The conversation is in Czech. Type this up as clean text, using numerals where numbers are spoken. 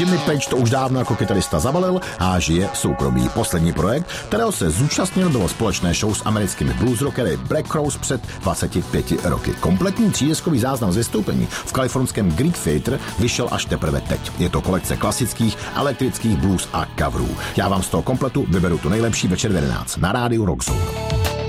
Jimmy Page to už dávno jako kytarista zabalil a žije v soukromí. Poslední projekt, kterého se zúčastnil, bylo společné show s americkými bluesrockery Black Crowes před 25 roky. Kompletní 3deskový záznam z vystoupení v kalifornském Greek Theatre vyšel až teprve teď. Je to kolekce klasických, elektrických blues a coverů. Já vám z toho kompletu vyberu tu nejlepší večer v 11 na rádiu Rock Zone.